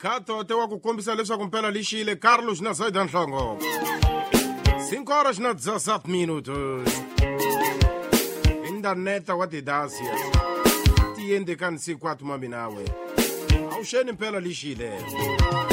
Khatote wa ku kombisa leswaku mpela lixile Carlos na Zaidan Nhlongo 5 horas na 17 minutos indaneta wa tidasia tiende kan 4 maminawe awusheni mpela lixile